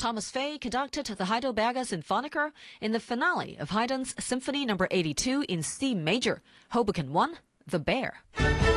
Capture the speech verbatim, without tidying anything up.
Thomas Fay conducted the Heidelberger Sinfoniker in the finale of Haydn's Symphony number eighty-two in C major. Hoboken one, The Bear.